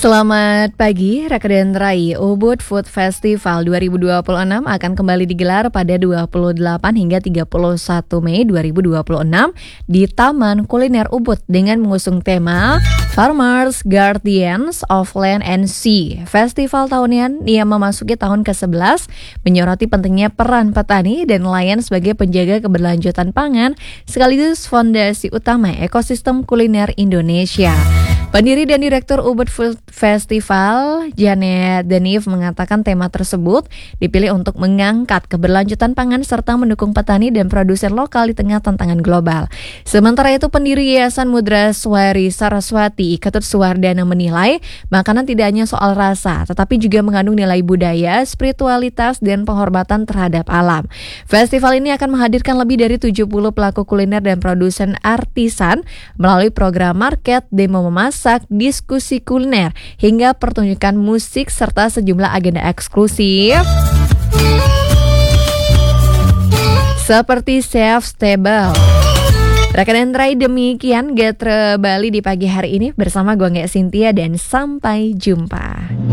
Selamat pagi, Rekan Rai. Ubud Food Festival 2026 akan kembali digelar pada 28 hingga 31 Mei 2026 di Taman Kuliner Ubud dengan mengusung tema Farmers Guardians of Land and Sea. Festival tahunan yang memasuki tahun ke-11 menyoroti pentingnya peran petani dan nelayan sebagai penjaga keberlanjutan pangan sekaligus fondasi utama ekosistem kuliner Indonesia. Pendiri dan Direktur Ubud Food Festival, Janet Denif, mengatakan tema tersebut dipilih untuk mengangkat keberlanjutan pangan serta mendukung petani dan produsen lokal di tengah tantangan global. Sementara itu, pendiri Yayasan Mudraswari Saraswati, Ketut Suwardana, menilai makanan tidak hanya soal rasa, tetapi juga mengandung nilai budaya, spiritualitas, dan penghormatan terhadap alam. Festival ini akan menghadirkan lebih dari 70 pelaku kuliner dan produsen artisan melalui program market, demo memasak, diskusi kuliner, hingga pertunjukan musik serta sejumlah agenda eksklusif seperti Chef's Table. Rekan Rai, demikian Gatre Bali di pagi hari ini bersama gue Ngek Cynthia dan sampai jumpa.